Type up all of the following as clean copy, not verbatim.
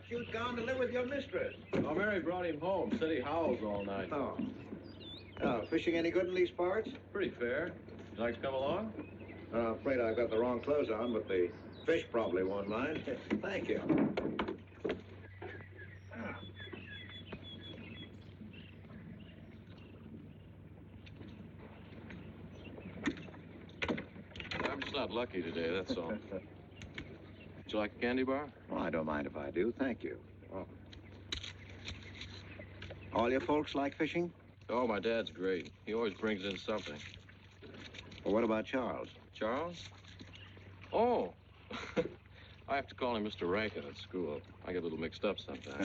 you'd gone to live with your mistress. Oh, Mary brought him home. Said he howls all night. Oh. Oh, fishing any good in these parts? Pretty fair. Would you like to come along? I'm afraid I've got the wrong clothes on, but the fish probably won't mind. Thank you. I'm just not lucky today, that's all. Would you like a candy bar? Well, I don't mind if I do. Thank you. Oh. All your folks like fishing? Oh, my dad's great. He always brings in something. Well, what about Charles? Charles? Oh. I have to call him Mr. Rankin at school. I get a little mixed up sometimes.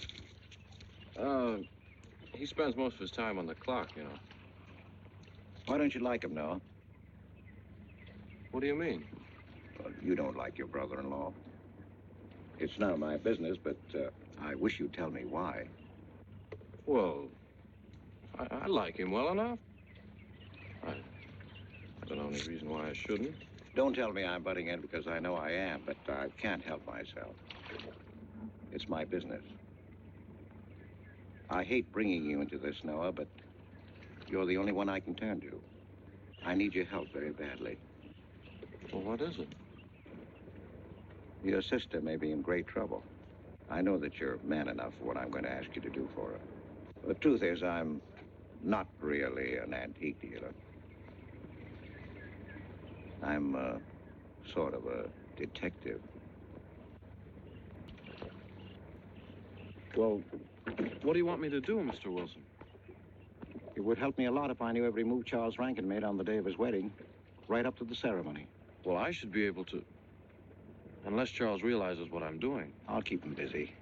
He spends most of his time on the clock, you know. Why don't you like him, Noah? What do you mean? Well, you don't like your brother-in-law. It's none of my business, but I wish you'd tell me why. Well, I like him well enough. I don't know any reason why I shouldn't. Don't tell me I'm butting in because I know I am, but I can't help myself. It's my business. I hate bringing you into this, Noah, but you're the only one I can turn to. I need your help very badly. Well, what is it? Your sister may be in great trouble. I know that you're man enough for what I'm going to ask you to do for her. The truth is, I'm not really an antique dealer. I'm sort of a detective. Well, what do you want me to do, Mr. Wilson? It would help me a lot if I knew every move Charles Rankin made on the day of his wedding, right up to the ceremony. Well, I should be able to, unless Charles realizes what I'm doing. I'll keep him busy.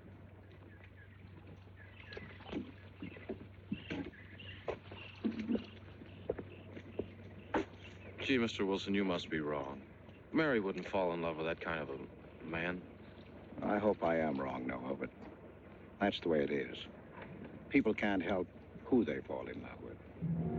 Gee, Mr. Wilson, you must be wrong. Mary wouldn't fall in love with that kind of a man. I hope I am wrong, Noah, but that's the way it is. People can't help who they fall in love with.